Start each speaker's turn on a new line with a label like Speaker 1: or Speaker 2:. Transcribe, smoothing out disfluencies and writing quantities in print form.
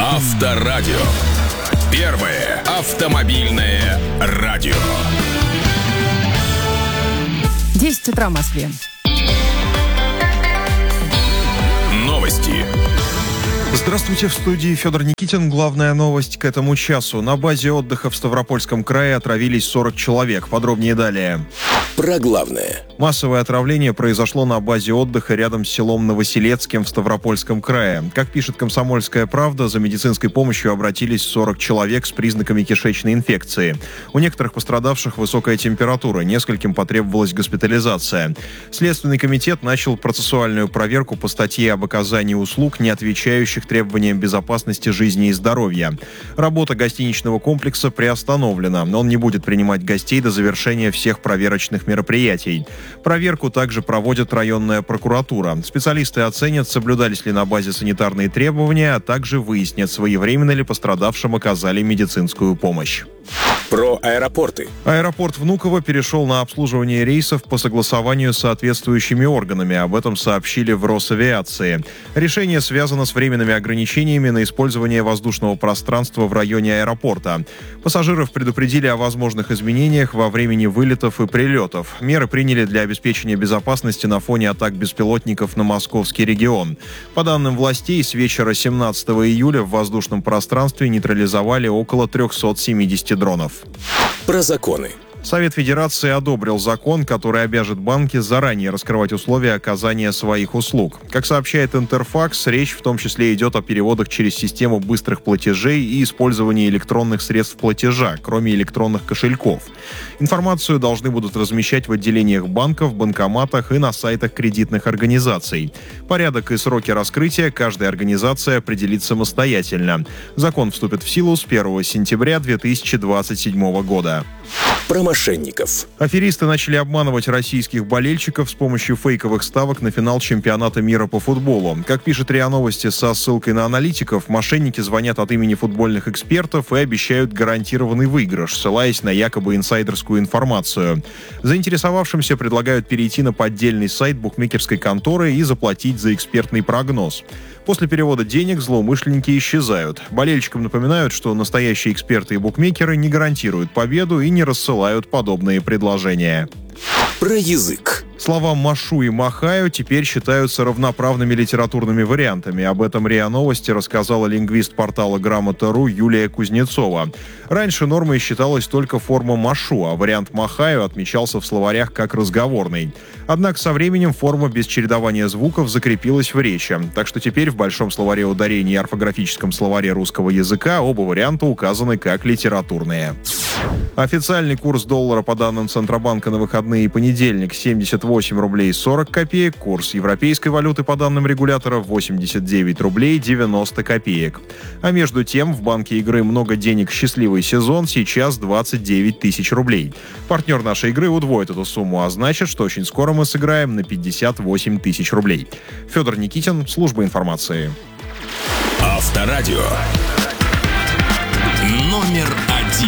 Speaker 1: Авторадио. Первое автомобильное радио.
Speaker 2: 10 утра в Москве.
Speaker 1: Новости.
Speaker 3: Здравствуйте, в студии Федор Никитин. Главная новость к этому часу. На базе отдыха в Ставропольском крае отравились 40 человек. Подробнее далее.
Speaker 1: Про главное.
Speaker 3: Массовое отравление произошло на базе отдыха рядом с селом Новоселецким в Ставропольском крае. Как пишет «Комсомольская правда», за медицинской помощью обратились 40 человек с признаками кишечной инфекции. У некоторых пострадавших высокая температура, нескольким потребовалась госпитализация. Следственный комитет начал процессуальную проверку по статье об оказании услуг, не отвечающих требованиям безопасности жизни и здоровья. Работа гостиничного комплекса приостановлена, но он не будет принимать гостей до завершения всех проверочных мероприятий. Проверку также проводит районная прокуратура. Специалисты оценят, соблюдались ли на базе санитарные требования, а также выяснят, своевременно ли пострадавшим оказали медицинскую помощь.
Speaker 1: Про аэропорты.
Speaker 3: Аэропорт Внуково перешел на обслуживание рейсов по согласованию с соответствующими органами. Об этом сообщили в Росавиации. Решение связано с временными ограничениями на использование воздушного пространства в районе аэропорта. Пассажиров предупредили о возможных изменениях во времени вылетов и прилетов. Меры приняли для обеспечения безопасности на фоне атак беспилотников на московский регион. По данным властей, с вечера 17 июля в воздушном пространстве нейтрализовали около 370 дронов.
Speaker 1: Про законы.
Speaker 3: Совет Федерации одобрил закон, который обяжет банки заранее раскрывать условия оказания своих услуг. Как сообщает Интерфакс, речь в том числе идет о переводах через систему быстрых платежей и использовании электронных средств платежа, кроме электронных кошельков. Информацию должны будут размещать в отделениях банков, банкоматах и на сайтах кредитных организаций. Порядок и сроки раскрытия каждая организация определит самостоятельно. Закон вступит в силу с 1 сентября 2027 года.
Speaker 1: Про мошенников.
Speaker 3: Аферисты начали обманывать российских болельщиков с помощью фейковых ставок на финал чемпионата мира по футболу. Как пишет РИА Новости со ссылкой на аналитиков, мошенники звонят от имени футбольных экспертов и обещают гарантированный выигрыш, ссылаясь на якобы инсайдерскую информацию. Заинтересовавшимся предлагают перейти на поддельный сайт букмекерской конторы и заплатить за экспертный прогноз. После перевода денег злоумышленники исчезают. Болельщикам напоминают, что настоящие эксперты и букмекеры не гарантируют победу и не рассылают подобные предложения.
Speaker 1: Про язык.
Speaker 3: Слова «машу» и «махаю» теперь считаются равноправными литературными вариантами. Об этом РИА Новости рассказала лингвист портала Грамота.ру Юлия Кузнецова. Раньше нормой считалась только форма «машу», а вариант «махаю» отмечался в словарях как разговорный. Однако со временем форма без чередования звуков закрепилась в речи. Так что теперь в Большом словаре ударений и орфографическом словаре русского языка оба варианта указаны как литературные. Официальный курс доллара по данным Центробанка на выходные и понедельник 78 рублей 40 копеек. Курс европейской валюты по данным регулятора 89 рублей 90 копеек. А между тем в банке игры «Много денег. Счастливый сезон» сейчас 29 тысяч рублей. Партнер нашей игры удвоит эту сумму, а значит, что очень скоро мы сыграем на 58 тысяч рублей. Федор Никитин, служба информации.
Speaker 1: Авторадио. Номер 1.